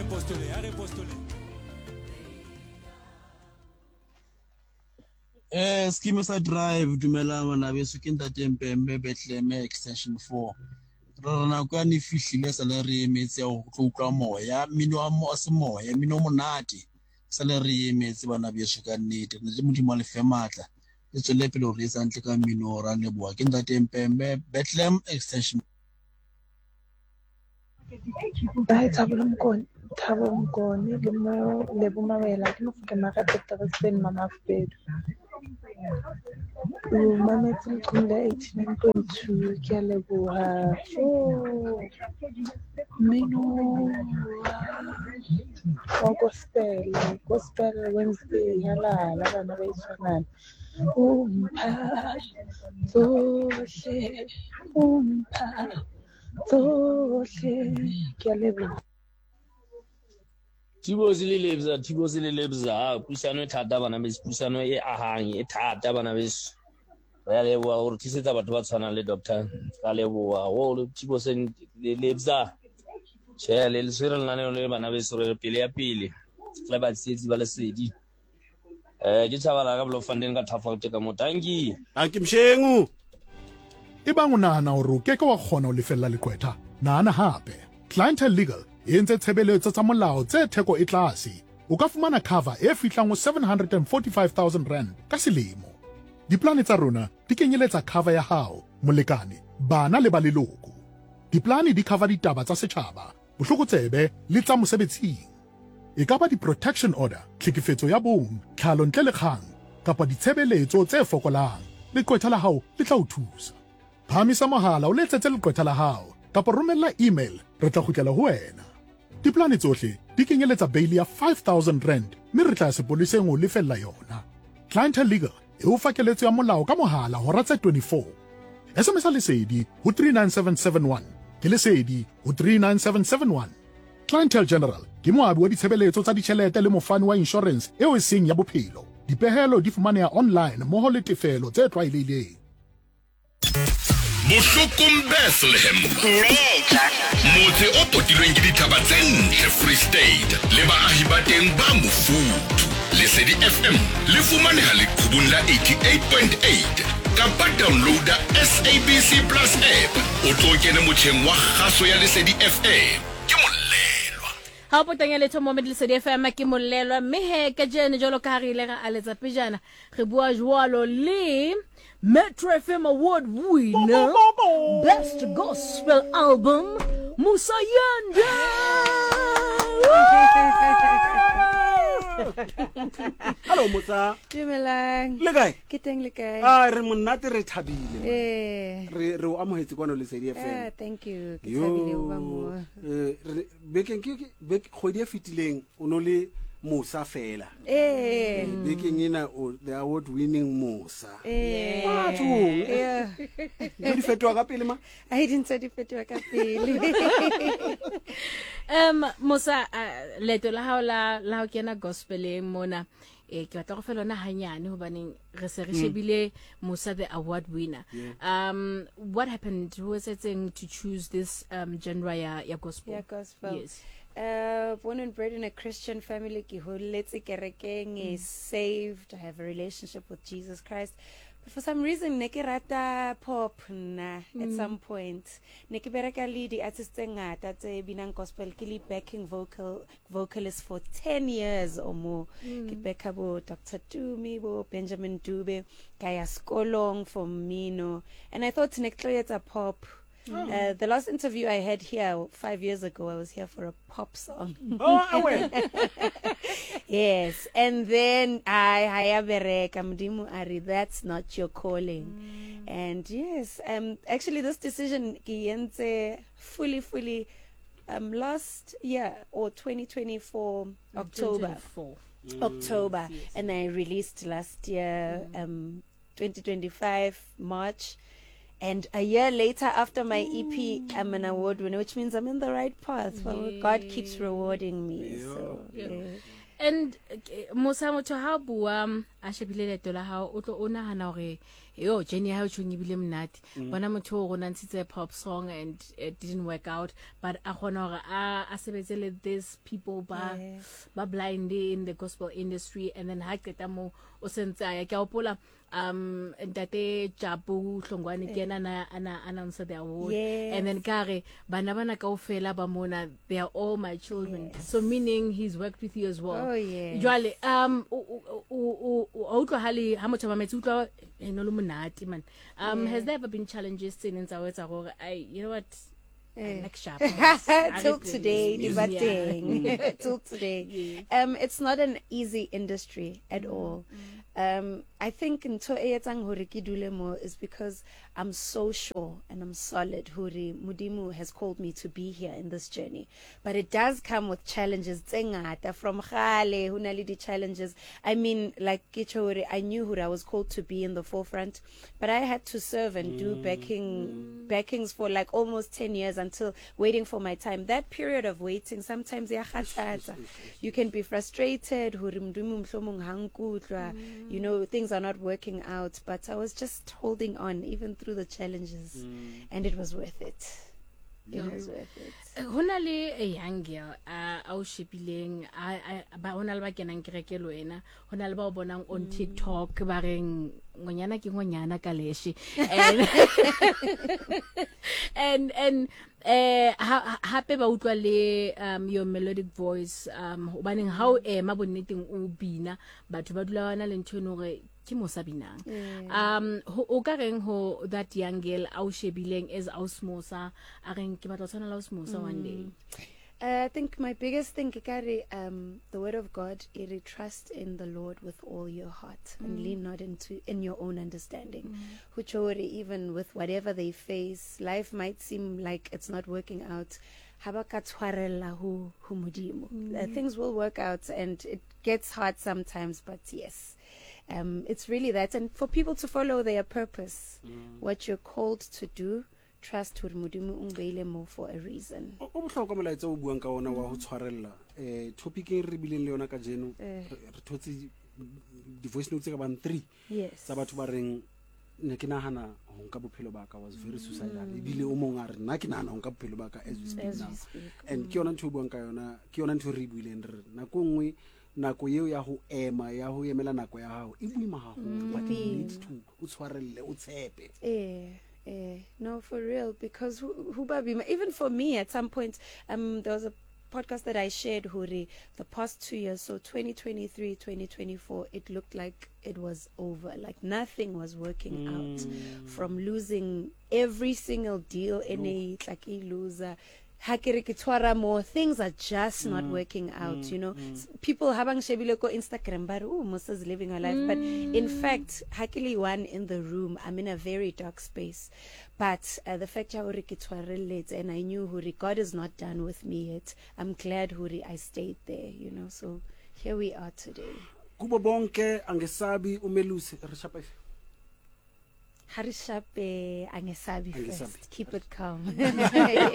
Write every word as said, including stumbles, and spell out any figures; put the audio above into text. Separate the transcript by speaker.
Speaker 1: postole a re postole
Speaker 2: Eh scheme sa drive dumela bana beso ke ntate Mpembe Bethlehem extension four rona kwa ni fihlile salary emetse ya go tlotla moya mino wa mo se moya mino monate salary emetse bana beso ka nnete le modimo le fematla le tsole pele re sa ntle ka mino ra le boa ke ntate Mpembe Bethlehem extension
Speaker 3: Dai Thabo Mkone, Thabo Mkone, le mo le bo mabela ke mo ke maka Petersen mama fedu. O mama tsimkhule eighty-nine point two ke a leboha. Oh. Mino wa gospel, gospel Wednesday yala la bana ba itshwanana. Umpha tsohle, umpha tsohle ke a leboha.
Speaker 4: Thibo le lebza thibo le lebza pusano e thata bana be pusano e ahang e thata bana be re le bua gore tlisetsa batho ba tshwana le doctor ka le bua o thibo se le lebza che le le sere lana le bana be sere pele ya pele le ba tsetsi ba le sedi eh ke tsaba la ka blo funding ka thafa ka motangi
Speaker 5: a ke mshengu
Speaker 6: e bang o nahana hore o keke wa kgona ho lefella lekwetha nahana hape Clientele Legal e entse tshebeletso tsa molao tse theko e tlase o ka fumana cover e fihlang ho seven hundred forty-five thousand rand ka selemo diplane tsa rona di kenyeletsa cover ya hao molekane bana le ba leloko diplane di cover ditaba tsa setjhaba bohlokotsebe le tsa mosebetsing e ka ba di-protection order tlhekefetso ya bong tlhalo ntle le kgang kapa ditshebeletso tse fokolang lekwetha la hao le tla o thusa phamisa mohala o letsetse lekwetha la hao kapa romella email re tla kgutlela ho wena diplane tsohle di kenyeletsa bail ya five thousand rand mme re tla sepoliseng ho lefella yona Clientele Legal e o fa keletso ya molao ka mohala hora tse twenty-four S M S lesedi ho three nine seven seven one ke lesedi ho three nine seven seven one Clientele General ke moabi wa ditshebeletso tsa ditjhelete le mofani wa insurance eo e seng ya bophelo dipehelo di fumaneha online mmoho le tefelo tse tlwaelehileng
Speaker 7: Bohlokong Bethlehem
Speaker 8: Mmeja
Speaker 7: motse o potilweng ke dithaba tse ntle Free State le baahi ba teng ba mofuthu Lesedi F M le fumaneha leqhubung la eighty-eight point eight kapa downloada S A B C Plus app o tlo kena motjheng wa kgaso ya Lesedi F M ke molelwa
Speaker 9: ha o potanya le thomo le Lesedi F M ke molelwa mme he ka jene jolo ka re ile ga aletsa pejana re bua jwalo le Metro F M Award winner, Best Gospel Album, Musa Yanda.
Speaker 5: Hello Musa.
Speaker 3: Dumelang.
Speaker 5: Le kae?
Speaker 3: Ke teng le kae?
Speaker 5: Ah re monate re thabile.
Speaker 3: Eh.
Speaker 5: Re re o amohetse kwano Lesedi F M.
Speaker 3: Ah thank you. Ke thabile o ba mo.
Speaker 5: Eh re bekeng ke be kgwedi ya fitileng o no le Musa fela.
Speaker 3: Eh.
Speaker 5: Bekeng ina o the award winning Musa.
Speaker 3: Eh.
Speaker 5: Batho.
Speaker 3: Yeah.
Speaker 5: Di fetwa ka pele ma?
Speaker 3: I didn't say di fetwa ka pele.
Speaker 9: Um Musa leto la ha la la ho kena gospel mona e ke batla go fela na hanyane hobaneng re se re shebile Musa the award winner. Um what happened? Who was it saying to choose this um genre ya, ya gospel?
Speaker 3: Yeah, gospel.
Speaker 9: Yes.
Speaker 3: Uh, born and bred in a Christian family, ki holetse kerekeng, is saved. I have a relationship with Jesus Christ. But for some reason, ne ke rata pop na at some point. Ne ke bereka le di artists tse ngata tse binang gospel ke le backing vocal vocalist for ten years or more. Ke backa bo Doctor Tumi, bo Benjamin Dube, kaya skolong for Mino. And I thought ne ke tloetsa pop. Uh, the last interview I had here five years ago, I was here for a pop song.
Speaker 5: Oh, I went.
Speaker 3: Yes, and then I haya bereka mdimu ari, that's not your calling. Mm. And yes, um, actually this decision kiyenze fully, fully, um, last year or twenty twenty-four October, mm. October, yes. And I released last year, mm. um, twenty twenty-five March. And a year later, after my E P, I'm an award winner, which means I'm in the right path. Well, yeah. God keeps rewarding me. Yeah. So, yeah. Yeah.
Speaker 9: And Musa motho ha bua a shebile leto la hao o tlo ona hana hore yo Jenny ha tshong ibile mnati bona motho o gona ntse pop song and it didn't work out, but a gona gore a a sebetsele this people ba ba blind in the gospel industry, and then ha qeta mo o sentse ya ke opola um ntate Jabu Hlongwane ke ana ana announce the award,
Speaker 3: Yes.
Speaker 9: and then kare bana bana kaofela ba mona, they are all my children, so meaning he's worked with you as well.
Speaker 3: Oh, yes.
Speaker 9: Jwale um o o o utlo hali ha motho ba metsi utlo eno lo monate man. Um has there ever been challenges in Ntsawetsa gore I you know what I like sharp
Speaker 3: Till today,
Speaker 9: Yeah.
Speaker 3: debating. Till today. Um, it's not an easy industry at all. Um, I think into eyetsang hore ke dule mo is because I'm so sure and I'm solid hore Mudimu has called me to be here in this journey. But it does come with challenges. Tse ngata from khale ho na le di challenges. I mean, like ke tjho hore I knew who I was called to be in the forefront, but I had to serve and do backing backings for like almost ten years until waiting for my time. That period of waiting, sometimes ya khathatsa. You can be frustrated hore Mudimu mhlomong ha nkutlwa. You know, things are not working out, but I was just holding on even through the challenges, and it was worth it. It was worth it.
Speaker 9: Hona le a young girl a o shipileng a ba hona le ba kenang kereke lo ena, hona le ba o bonang on TikTok ba reng ngonyana ke ngonyana ka leshi, and and and eh ha hape ba utlwa le um your melodic voice um baneng how e ma bonneteng o bina batho ba dula bana le ntho no re ke mosabinang. Um o ka reng ho that young girl a o shebileng as osmosa a reng ke batla tsana la osmosa one day.
Speaker 3: Uh, I think my biggest thing, Kikari, um, the word of God, it trust in the Lord with all your heart and lean not into in your own understanding. Huchori, even with whatever they face, life might seem like it's not working out. Habakatwarella hu humudimu. Uh, Things will work out, and it gets hard sometimes, but yes. Um, it's really that, and for people to follow their purpose, what you're called to do. Trust hore Modimo o ngbeile mo for a reason.
Speaker 5: o bohlokwa molaetsa o buang ka ona wa ho tshwarella eh topic e re bileng le yona ka jeno re thotse di voice notes ka ban three
Speaker 3: Yes.
Speaker 5: tsa batho ba reng ne ke nahana ho nka bophelo ba ka was very suicidal e bile o mong a re nna ke nahana ho nka bophelo ba ka as we speak
Speaker 3: As we
Speaker 5: now,
Speaker 3: speak.
Speaker 5: and ke yona ntho o buang ka yona ke yona ntho re buileng re nako nngwe nako eo ya ho ema ya ho emela nako ya hao e boima haholo, but you need to o tshwarelle o tshepe.
Speaker 3: Eh, eh, no, for real, because who, who baby, even for me at some point, um, there was a podcast that I shared, Huri, the past two years, so twenty twenty-three, twenty twenty-four, it looked like it was over, like nothing was working out, from losing every single deal in a like a loser. More things are just not working out, you know. S- People habang shebile ko Instagram, but oh, Musa's living her life. But in fact, hakili one in the room, I'm in a very dark space. But uh, the fact that and I knew Huri, God is not done with me yet. I'm glad Huri, I stayed there, you know. So here we are today.
Speaker 5: Kubo bonke angesabi umeluse reshapa
Speaker 3: Harishape angesabi
Speaker 5: Angesabi.
Speaker 3: first. Keep it calm.